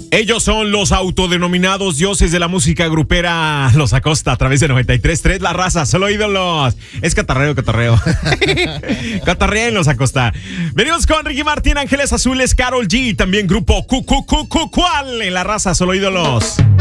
Ellos son los autodenominados dioses de la música grupera, Los Acosta, a través de 93.3, La Raza, solo ídolos. Es catarreo. Catarrea en Los Acosta. Venimos con Ricky Martin, Ángeles Azules, Karol G, también grupo ¿Cuál? En La Raza, solo ídolos.